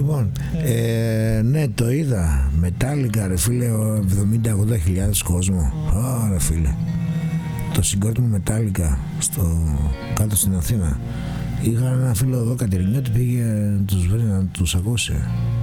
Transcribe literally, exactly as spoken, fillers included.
Λοιπόν, ε, ναι, το είδα. Μετάλλικα, ρε φίλε, εβδομήντα ογδόντα χιλιάδες κόσμο. Ω, ρε φίλε. Το συγκρότημα Μετάλλικα στο κάτω στην Αθήνα. Είχα ένα φίλο εδώ Κατερινιώτη, πήγε να τους βρει να τους ακούσει.